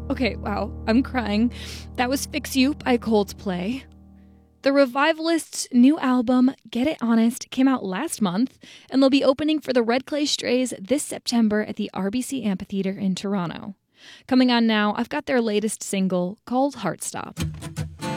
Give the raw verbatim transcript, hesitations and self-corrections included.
Okay, wow, I'm crying. That was Fix You by Coldplay. The Revivalists' new album, Get It Honest, came out last month, and they'll be opening for the Red Clay Strays this September at the R B C Amphitheater in Toronto. Coming on now, I've got their latest single called Heartstop.